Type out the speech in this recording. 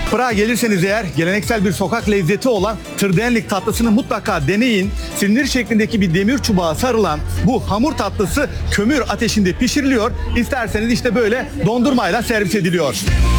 Prag'a gelirseniz eğer geleneksel bir sokak lezzeti olan trdenlik tatlısını mutlaka deneyin. Silindir şeklindeki bir demir çubuğa sarılan bu hamur tatlısı kömür ateşinde pişiriliyor. İsterseniz işte böyle dondurmayla servis ediliyor.